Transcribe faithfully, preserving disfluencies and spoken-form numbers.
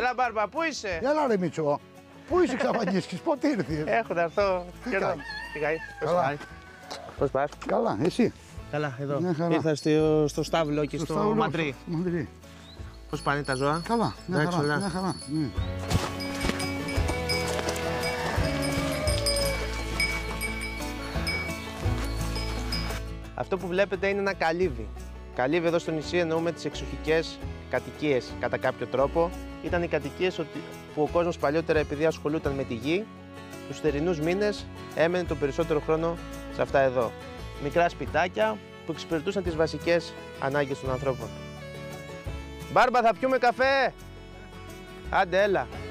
Έλα, Μπάρμπα, πού είσαι? Έλα ρε Μητσό. Πού είσαι εξαφανίστηκες, πότε ήρθες? Έχω να έρθω. Τι Και εδώ. κάνεις? Τι κάνεις? Πώς Καλά. πάει? Πώς πας? Καλά, εσύ? Καλά, εδώ. Μια χαρά. Ήρθα στο, στο Στάβλο και στο, Σταυρό, Μαντρί. στο Μαντρί. Πώς πάνε τα ζώα? Καλά, μια Εντάξει, χαρά, όλα. μια χαρά. Ναι. Αυτό που βλέπετε είναι ένα καλύβι. Καλύβι εδώ στο νησί εννοούμε τις εξοχικές κατοικίες κατά κάποιο τρόπο. Ήταν οι κατοικίες ότι- που ο κόσμος παλιότερα, επειδή ασχολούταν με τη γη, τους θερινούς μήνες έμενε τον περισσότερο χρόνο σε αυτά εδώ. Μικρά σπιτάκια που εξυπηρετούσαν τις βασικές ανάγκες των ανθρώπων. Μπάρμπα, θα πιούμε καφέ! Άντε, έλα!